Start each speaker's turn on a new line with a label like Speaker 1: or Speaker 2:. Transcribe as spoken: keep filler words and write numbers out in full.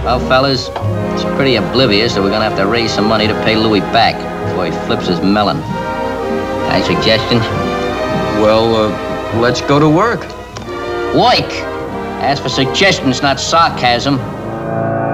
Speaker 1: Well, fellas, it's pretty oblivious that we're gonna have to raise some money to pay Louis back before he flips his melon. Any suggestions?
Speaker 2: Well, uh, let's go to work.
Speaker 1: Work! Ask for suggestions, not sarcasm.